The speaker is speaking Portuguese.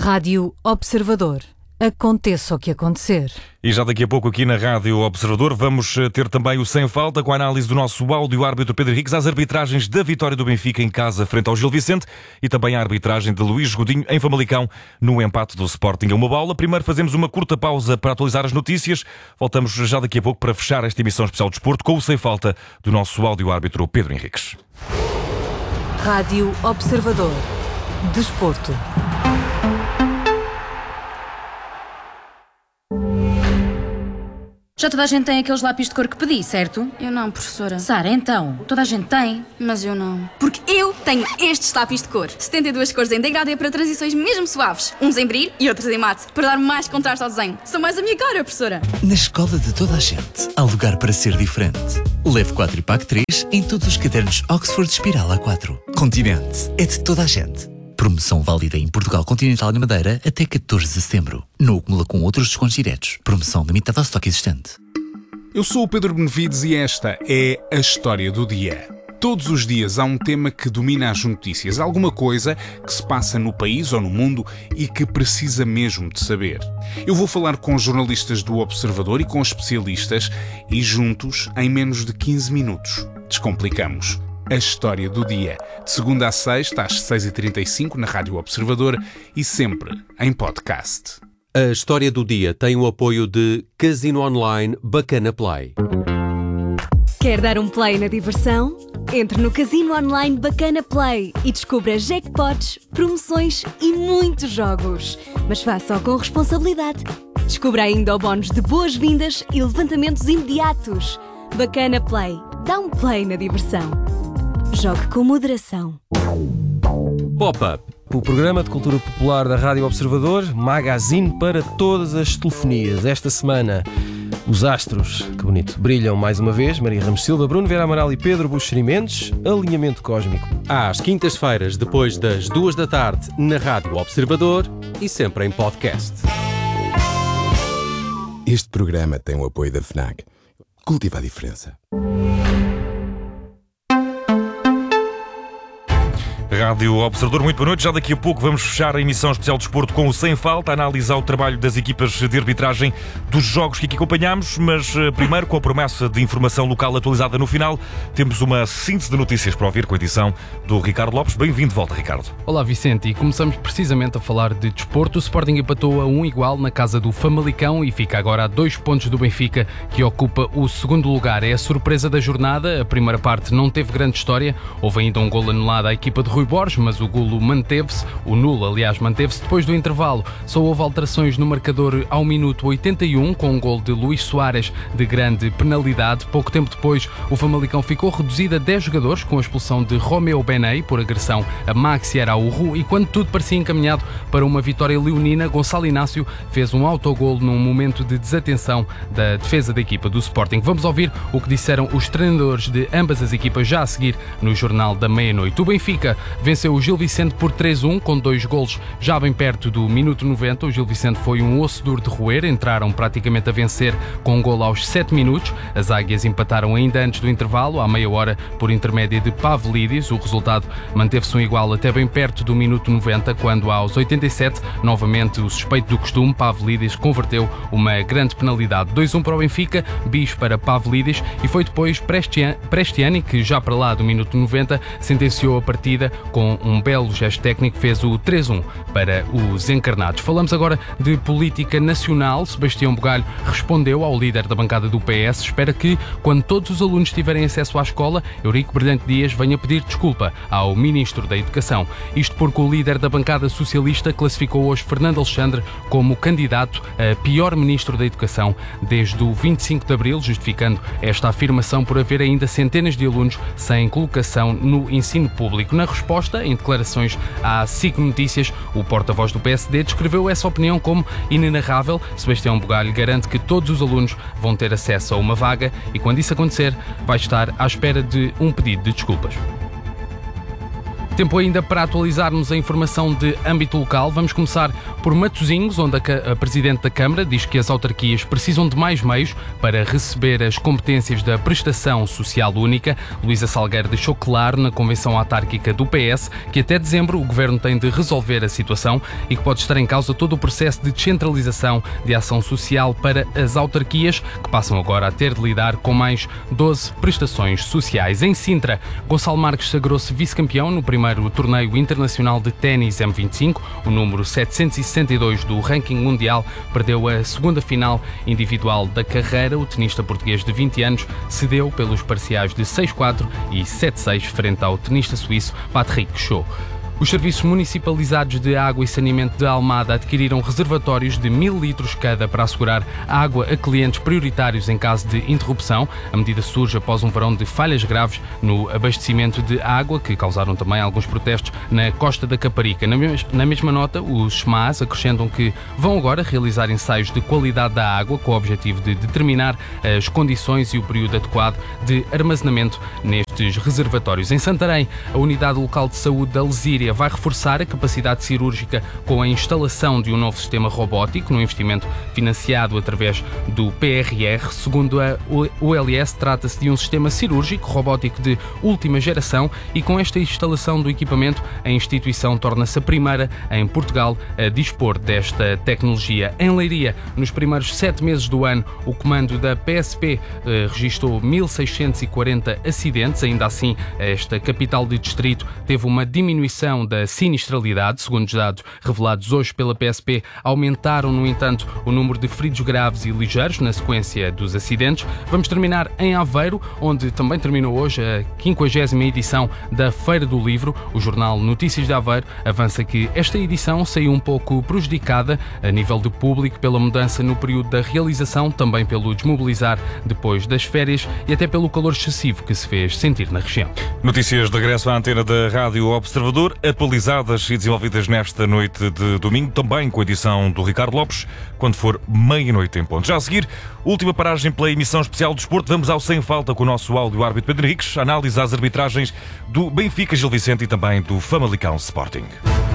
Rádio Observador. Aconteça o que acontecer. E já daqui a pouco aqui na Rádio Observador vamos ter também o Sem Falta, com a análise do nosso áudio-árbitro Pedro Henriques às arbitragens da vitória do Benfica em casa frente ao Gil Vicente e também a arbitragem de Luís Godinho em Famalicão no empate do Sporting a uma bola. Primeiro fazemos uma curta pausa para atualizar as notícias. Voltamos já daqui a pouco para fechar esta emissão especial de desporto com o Sem Falta do nosso áudio-árbitro Pedro Henriques. Rádio Observador. Desporto. Já toda a gente tem aqueles lápis de cor que pedi, certo? Eu não, professora. Sara, então, toda a gente tem. Mas eu não. Porque eu tenho estes lápis de cor. 72 cores em degradê para transições mesmo suaves. Uns em brilho e outros em mate. Para dar mais contraste ao desenho. São mais a minha cara, professora. Na escola de toda a gente, há lugar para ser diferente. Leve 4 e pague 3 em todos os cadernos Oxford Espiral A4. Continente é de toda a gente. Promoção válida em Portugal Continental e Madeira até 14 de setembro. Não acumula com outros descontos diretos. Promoção limitada ao estoque existente. Eu sou o Pedro Benevides e esta é a história do dia. Todos os dias há um tema que domina as notícias, alguma coisa que se passa no país ou no mundo e que precisa mesmo de saber. Eu vou falar com jornalistas do Observador e com especialistas e juntos, em menos de 15 minutos, descomplicamos a história do dia. De segunda a sexta, às 6h35, na Rádio Observador e sempre em podcast. A história do dia tem o apoio de Casino Online Bacana Play. Quer dar um play na diversão? Entre no Casino Online Bacana Play e descubra jackpots, promoções e muitos jogos. Mas faça-o com responsabilidade. Descubra ainda o bónus de boas-vindas e levantamentos imediatos. Bacana Play. Dá um play na diversão. Jogue com moderação. Pop-Up, o programa de cultura popular da Rádio Observador, magazine para todas as telefonias. Esta semana, os astros, que bonito, brilham mais uma vez. Maria Ramos Silva, Bruno Vera Amaral e Pedro Buxeri Mendes. Alinhamento cósmico. Às quintas-feiras, depois das 2 da tarde, na Rádio Observador e sempre em podcast. Este programa tem o apoio da FNAC. Cultiva a diferença. Rádio Observador, muito boa noite. Já daqui a pouco vamos fechar a emissão especial de desporto com o Sem Falta, analisar o trabalho das equipas de arbitragem dos jogos que aqui acompanhamos, mas primeiro, com a promessa de informação local atualizada no final, temos uma síntese de notícias para ouvir com a edição do Ricardo Lopes. Bem-vindo de volta, Ricardo. Olá, Vicente, e começamos precisamente a falar de desporto. O Sporting empatou a 1-1 na casa do Famalicão e fica agora a 2 pontos do Benfica, que ocupa o segundo lugar. É a surpresa da jornada. A primeira parte não teve grande história. Houve ainda um golo anulado à equipa de Rui Borges, mas o golo manteve-se, o nulo, aliás, manteve-se depois do intervalo. Só houve alterações no marcador ao minuto 81, com um golo de Luís Soares de grande penalidade. Pouco tempo depois, o Famalicão ficou reduzido a 10 jogadores, com a expulsão de Romeu Benei por agressão a Maxi Araújo, e quando tudo parecia encaminhado para uma vitória leonina, Gonçalo Inácio fez um autogolo num momento de desatenção da defesa da equipa do Sporting. Vamos ouvir o que disseram os treinadores de ambas as equipas já a seguir no Jornal da Meia-Noite. O Benfica venceu o Gil Vicente por 3-1, com 2 golos já bem perto do minuto 90. O Gil Vicente foi um osso duro de roer, entraram praticamente a vencer com um golo aos 7 minutos. As Águias empataram ainda antes do intervalo, à meia hora, por intermédio de Pavlidis. O resultado manteve-se um igual até bem perto do minuto 90, quando aos 87, novamente o suspeito do costume, Pavlidis, converteu uma grande penalidade. 2-1 para o Benfica, bis para Pavlidis, e foi depois Prestiani que, já para lá do minuto 90, sentenciou a partida com um belo gesto técnico, fez o 3-1 para os encarnados. Falamos agora de política nacional. Sebastião Bugalho respondeu ao líder da bancada do PS. Espera que, quando todos os alunos tiverem acesso à escola, Eurico Brilhante Dias venha pedir desculpa ao Ministro da Educação. Isto porque o líder da bancada socialista classificou hoje Fernando Alexandre como candidato a pior Ministro da Educação desde o 25 de Abril, justificando esta afirmação por haver ainda centenas de alunos sem colocação no ensino público. Na resposta, em declarações à SIC Notícias, o porta-voz do PSD descreveu essa opinião como inenarrável. Sebastião Bugalho garante que todos os alunos vão ter acesso a uma vaga e, quando isso acontecer, vai estar à espera de um pedido de desculpas. Tempo ainda para atualizarmos a informação de âmbito local. Vamos começar por Matosinhos, onde a Presidente da Câmara diz que as autarquias precisam de mais meios para receber as competências da prestação social única. Luísa Salgueiro deixou claro na convenção autárquica do PS que até dezembro o Governo tem de resolver a situação e que pode estar em causa todo o processo de descentralização de ação social para as autarquias, que passam agora a ter de lidar com mais 12 prestações sociais. Em Sintra, Gonçalo Marques sagrou-se vice-campeão no primeiro torneio internacional de ténis M25, o número 762 do ranking mundial, perdeu a segunda final individual da carreira. O tenista português de 20 anos cedeu pelos parciais de 6-4 e 7-6 frente ao tenista suíço Patrick Chou. Os serviços municipalizados de água e saneamento de Almada adquiriram reservatórios de 1000 litros cada para assegurar água a clientes prioritários em caso de interrupção. A medida surge após um verão de falhas graves no abastecimento de água, que causaram também alguns protestos na costa da Caparica. Na mesma nota, os SMAs acrescentam que vão agora realizar ensaios de qualidade da água com o objetivo de determinar as condições e o período adequado de armazenamento nestes reservatórios. Em Santarém, a Unidade Local de Saúde da Lesíria vai reforçar a capacidade cirúrgica com a instalação de um novo sistema robótico, num investimento financiado através do PRR. Segundo a ULS, trata-se de um sistema cirúrgico robótico de última geração e com esta instalação do equipamento, a instituição torna-se a primeira em Portugal a dispor desta tecnologia. Em Leiria, nos primeiros 7 meses do ano, o comando da PSP registrou 1640 acidentes. Ainda assim, esta capital de distrito teve uma diminuição da sinistralidade. Segundo os dados revelados hoje pela PSP, aumentaram, no entanto, o número de feridos graves e ligeiros na sequência dos acidentes. Vamos terminar em Aveiro, onde também terminou hoje a 50ª edição da Feira do Livro. O jornal Notícias de Aveiro avança que esta edição saiu um pouco prejudicada a nível de público pela mudança no período da realização, também pelo desmobilizar depois das férias e até pelo calor excessivo que se fez sentir na região. Notícias de regresso à antena da Rádio Observador, atualizadas e desenvolvidas nesta noite de domingo, também com a edição do Ricardo Lopes, quando for meia-noite em ponto. Já a seguir, última paragem pela emissão especial do desporto, vamos ao Sem Falta com o nosso áudio-árbitro Pedro Henriques, análise às arbitragens do Benfica Gil Vicente e também do Famalicão Sporting.